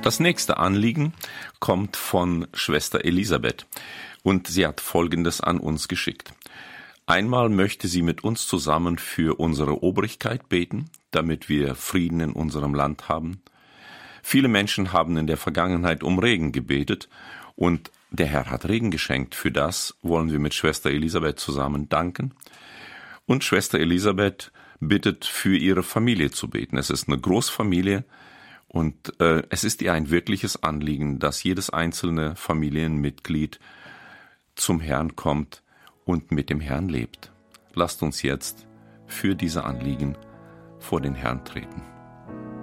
Das nächste Anliegen kommt von Schwester Elisabeth und sie hat Folgendes an uns geschickt. Einmal möchte sie mit uns zusammen für unsere Obrigkeit beten, damit wir Frieden in unserem Land haben. Viele Menschen haben in der Vergangenheit um Regen gebetet und der Herr hat Regen geschenkt. Für das wollen wir mit Schwester Elisabeth zusammen danken. Und Schwester Elisabeth bittet, für ihre Familie zu beten. Es ist eine Großfamilie und es ist ihr ein wirkliches Anliegen, dass jedes einzelne Familienmitglied zum Herrn kommt und mit dem Herrn lebt. Lasst uns jetzt für diese Anliegen vor den Herrn treten.